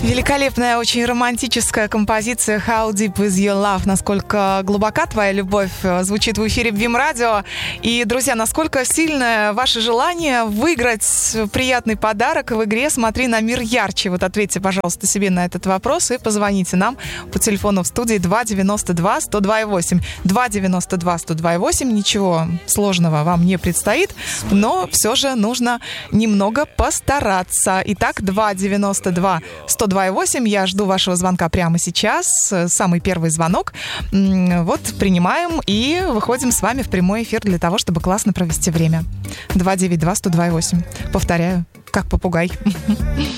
Великолепная, очень романтическая композиция «How Deep Is Your Love». Насколько глубока твоя любовь звучит в эфире БИМ-радио. И, друзья, насколько сильное ваше желание выиграть приятный подарок в игре «Смотри на мир ярче». Вот ответьте, пожалуйста, себе на этот вопрос и позвоните нам по телефону в студии 292-102-8. 292-102-8. Ничего сложного вам не предстоит, но все же нужно немного постараться. Итак, 292-102-8. Я жду вашего звонка прямо сейчас. Самый первый звонок. Вот, принимаем и выходим с вами в прямой эфир для того, чтобы классно провести время. 292-102-8. Повторяю, как попугай.